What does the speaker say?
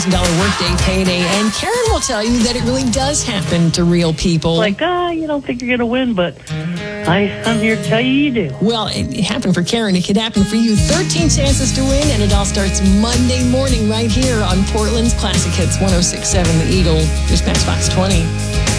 workday payday, and Karen will tell you that it really does happen to real people. You don't think you're going to win, but I'm here to tell you do. Well, it happened for Karen. It could happen for you. 13 chances to win, and it all starts Monday morning right here on Portland's Classic Hits 106.7 The Eagle. Here's Matchbox 20.